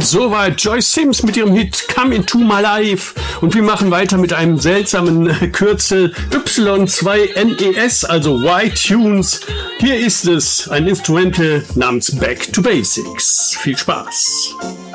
Soweit Joyce Sims mit ihrem Hit Come Into My Life. Und wir machen weiter mit einem seltsamen Kürzel Y2NES, also Y-Tunes. Hier ist es, ein Instrumental namens Back to Basics. Viel Spaß.